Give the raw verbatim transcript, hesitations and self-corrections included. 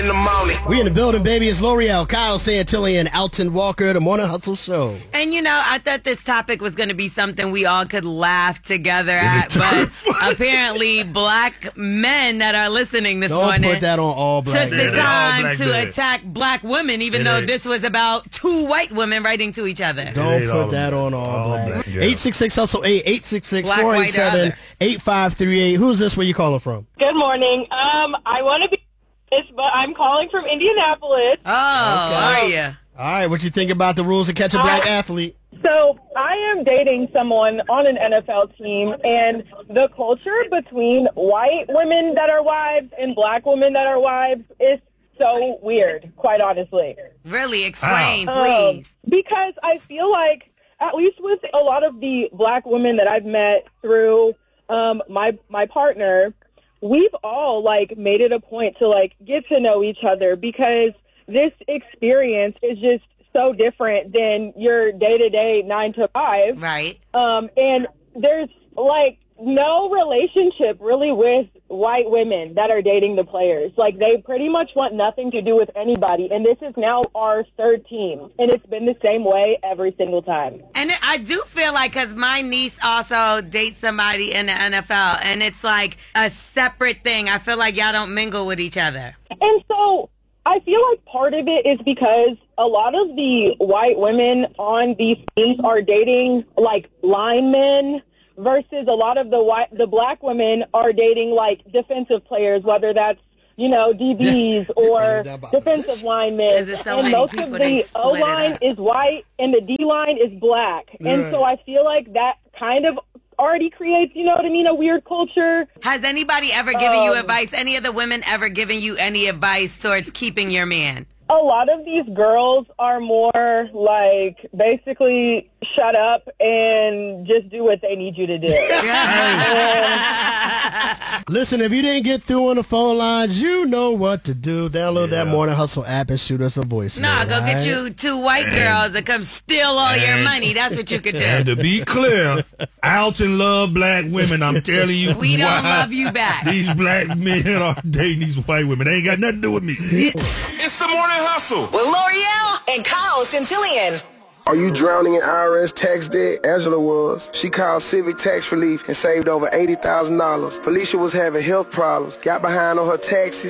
In the morning. We in the building, baby. It's L'Oreal, Kyle Santilli, and Alton Walker, the Morning Hustle Show. And, you know, I thought this topic was going to be something we all could laugh together at, but apparently black men that are listening this Don't morning put that on all black took the men. time to men. attack black women, even It though ain't. this was about two white women writing to each other. Don't ain't all put that on all, all black. black, yeah. eight six six hustle eight eight six six Black, four eight white, or seven other. eight five three eight. Who's this? Where you calling from? Good morning. Um, I want to be this, but I'm calling from Indianapolis. Oh, are you? All right, what you think about the rules to catch a black I- athlete? So I am dating someone on an N F L team, and the culture between white women that are wives and black women that are wives is so weird, quite honestly. Really? Explain, Um, please. because I feel like, at least with a lot of the black women that I've met through um, my my partner, we've all like made it a point to like get to know each other, because this experience is just so different than your day-to-day nine to five. Right. Um, and there's like no relationship really with white women that are dating the players. Like, they pretty much want nothing to do with anybody. And this is now our third team. And it's been the same way every single time. And I do feel like, because my niece also dates somebody in the N F L, and it's like a separate thing. I feel like y'all don't mingle with each other. And so I feel like part of it is because a lot of the white women on these teams are dating like linemen, versus a lot of the white, the black women are dating like defensive players, whether that's, you know, D Bs or defensive linemen. There's so And many most people, of they the split O it line up. is white and the D line is black. And Right. so I feel like that kind of already creates, you know what I mean, a weird culture. Has anybody ever given you Um, advice? Any of the women ever given you any advice towards keeping your man? A lot of these girls are more like basically shut up and just do what they need you to do. Listen, if you didn't get through on the phone lines, you know what to do. Download that Yeah. Morning Hustle app and shoot us a voice. Nah, go get right? you two white girls that come steal all your and- money. That's what you could And do. to be clear, Alton love black women. I'm telling you, We don't why love you back. These black men are dating these white women. They ain't got nothing to do with me. It's the morning hustle. With L'Oreal and Kyle Santillian. Are you drowning in I R S tax debt? Angela was. She called Civic Tax Relief and saved over eighty thousand dollars. Felicia was having health problems, got behind on her taxes,